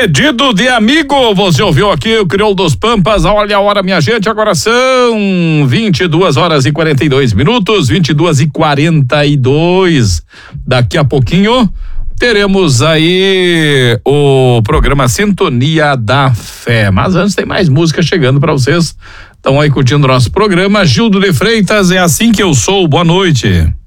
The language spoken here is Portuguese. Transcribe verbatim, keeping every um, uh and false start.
Pedido de amigo, você ouviu aqui o Crioulo dos Pampas. Olha a hora, minha gente, agora são vinte e duas horas e quarenta e dois minutos, vinte e duas e quarenta e dois. Daqui a pouquinho teremos aí o programa Sintonia da Fé. Mas antes tem mais música chegando para vocês. Estão aí curtindo o nosso programa. Gildo de Freitas, é assim que eu sou. Boa noite.